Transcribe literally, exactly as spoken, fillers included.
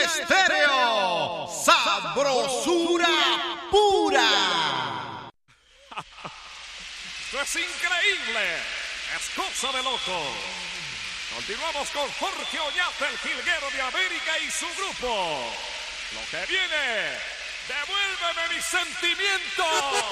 Estéreo, sabrosura pura. Esto es increíble, es cosa de loco. Continuamos con Jorge Oñate, el jilguero de América y su grupo. Lo que viene, devuélveme mis sentimientos.